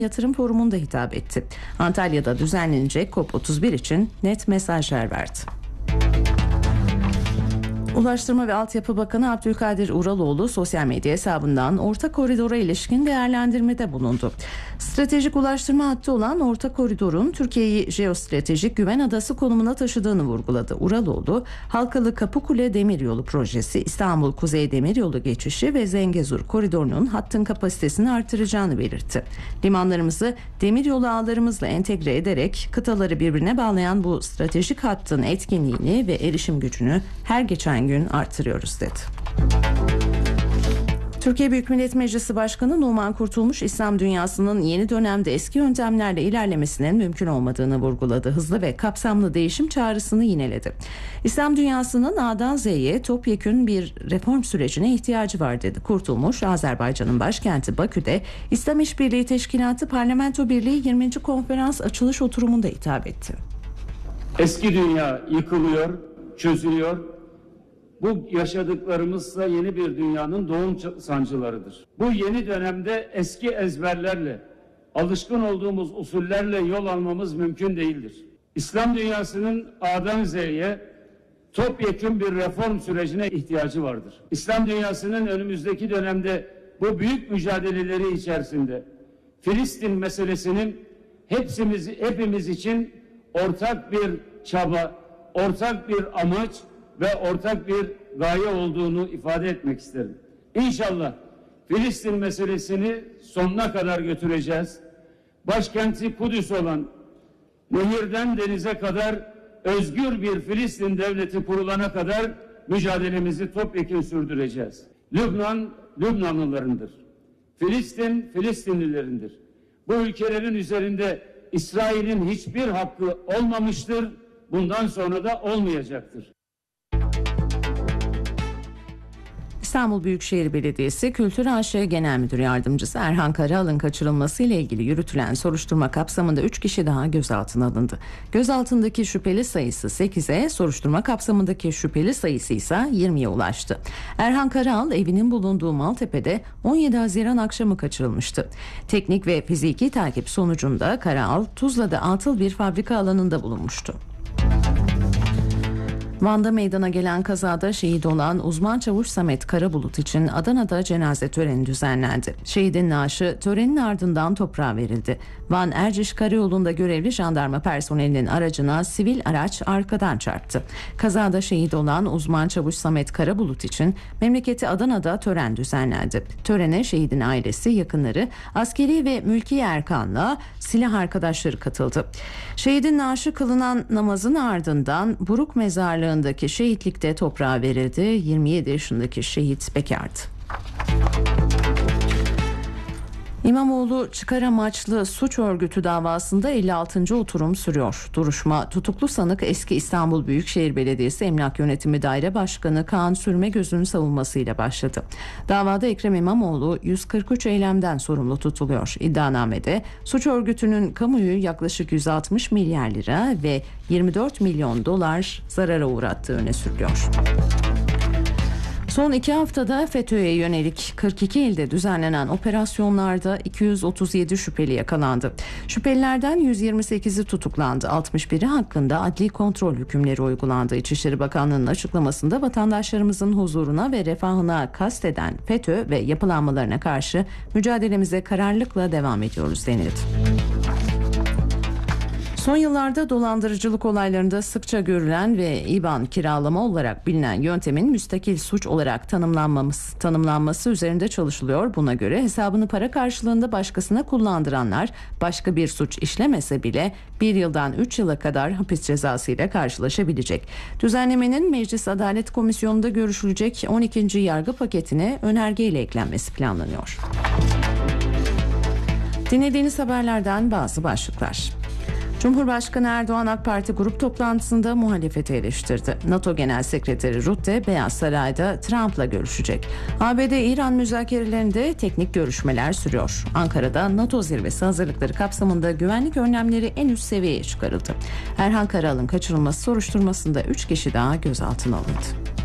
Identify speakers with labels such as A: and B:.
A: Yatırım Forumu'nda hitap etti. Antalya'da düzenlenecek COP31 için net mesajlar verdi. Ulaştırma ve Altyapı Bakanı Abdülkadir Uraloğlu sosyal medya hesabından Orta Koridor'a ilişkin değerlendirmede bulundu. Stratejik ulaştırma hattı olan Orta Koridor'un Türkiye'yi jeostratejik güven adası konumuna taşıdığını vurguladı. Uraloğlu, Halkalı Kapıkule Demiryolu projesi, İstanbul Kuzey Demiryolu geçişi ve Zengezur koridorunun hattın kapasitesini artıracağını belirtti. Limanlarımızı demiryolu ağlarımızla entegre ederek kıtaları birbirine bağlayan bu stratejik hattın etkinliğini ve erişim gücünü her geçen gün artırıyoruz dedi. Türkiye Büyük Millet Meclisi Başkanı Numan Kurtulmuş, İslam dünyasının yeni dönemde eski yöntemlerle ilerlemesinin mümkün olmadığını vurguladı. Hızlı ve kapsamlı değişim çağrısını yineledi. İslam dünyasının A'dan Z'ye topyekün bir reform sürecine ihtiyacı var dedi. Kurtulmuş, Azerbaycan'ın başkenti Bakü'de İslam İşbirliği Teşkilatı Parlamento Birliği 20. Konferans açılış oturumunda hitap etti.
B: Eski dünya yıkılıyor, çözülüyor. Bu yaşadıklarımızsa yeni bir dünyanın doğum sancılarıdır. Bu yeni dönemde eski ezberlerle, alışkın olduğumuz usullerle yol almamız mümkün değildir. İslam dünyasının A'dan Z'ye topyekün bir reform sürecine ihtiyacı vardır. İslam dünyasının önümüzdeki dönemde bu büyük mücadeleleri içerisinde Filistin meselesinin hepimiz için ortak bir çaba, ortak bir amaç ve ortak bir gaye olduğunu ifade etmek isterim. İnşallah Filistin meselesini sonuna kadar götüreceğiz. Başkenti Kudüs olan nehirden denize kadar özgür bir Filistin devleti kurulana kadar mücadelemizi topyekün sürdüreceğiz. Lübnan, Lübnanlılarındır. Filistin, Filistinlilerindir. Bu ülkelerin üzerinde İsrail'in hiçbir hakkı olmamıştır. Bundan sonra da olmayacaktır.
A: İstanbul Büyükşehir Belediyesi Kültür AŞ Genel Müdür Yardımcısı Erhan Karaal'ın kaçırılması ile ilgili yürütülen soruşturma kapsamında 3 kişi daha gözaltına alındı. Gözaltındaki şüpheli sayısı 8'e, soruşturma kapsamındaki şüpheli sayısı ise 20'ye ulaştı. Erhan Karaal evinin bulunduğu Maltepe'de 17 Haziran akşamı kaçırılmıştı. Teknik ve fiziki takip sonucunda Karaal Tuzla'da atıl bir fabrika alanında bulunmuştu. Van'da meydana gelen kazada şehit olan uzman çavuş Samet Karabulut için Adana'da cenaze töreni düzenlendi. Şehidin naaşı törenin ardından toprağa verildi. Van Erciş Karayolu'nda görevli jandarma personelinin aracına sivil araç arkadan çarptı. Kazada şehit olan uzman çavuş Samet Karabulut için memleketi Adana'da tören düzenlendi. Törene şehidin ailesi, yakınları, askeri ve mülki erkanla silah arkadaşları katıldı. Şehidin naaşı kılınan namazın ardından Buruk Mezarlığı'ndaki şehitlikte toprağa verildi. 27 yaşındaki şehit bekardı. İmamoğlu çıkar amaçlı suç örgütü davasında 56. oturum sürüyor. Duruşma tutuklu sanık eski İstanbul Büyükşehir Belediyesi Emlak Yönetimi Daire Başkanı Kaan Sürmegöz'ün savunmasıyla başladı. Davada Ekrem İmamoğlu 143 eylemden sorumlu tutuluyor. İddianamede suç örgütünün kamuyu yaklaşık 160 milyar lira ve 24 milyon dolar zarara uğrattığı öne sürülüyor. Son 2 haftada FETÖ'ye yönelik 42 ilde düzenlenen operasyonlarda 237 şüpheli yakalandı. Şüphelilerden 128'i tutuklandı. 61'i hakkında adli kontrol hükümleri uygulandı. İçişleri Bakanlığı'nın açıklamasında vatandaşlarımızın huzuruna ve refahına kasteden FETÖ ve yapılanmalarına karşı mücadelemize kararlılıkla devam ediyoruz denildi. Son yıllarda dolandırıcılık olaylarında sıkça görülen ve IBAN kiralama olarak bilinen yöntemin müstakil suç olarak tanımlanması üzerinde çalışılıyor. Buna göre hesabını para karşılığında başkasına kullandıranlar başka bir suç işlemese bile 1 yıldan 3 yıla kadar hapis cezası ile karşılaşabilecek. Düzenlemenin Meclis Adalet Komisyonu'nda görüşülecek 12. yargı paketine önergeyle eklenmesi planlanıyor. Dinlediğiniz haberlerden bazı başlıklar. Cumhurbaşkanı Erdoğan AK Parti grup toplantısında muhalefeti eleştirdi. NATO Genel Sekreteri Rutte Beyaz Saray'da Trump'la görüşecek. ABD-İran müzakerelerinde teknik görüşmeler sürüyor. Ankara'da NATO zirvesi hazırlıkları kapsamında güvenlik önlemleri en üst seviyeye çıkarıldı. Erhan Karaal'ın kaçırılması soruşturmasında 3 kişi daha gözaltına alındı.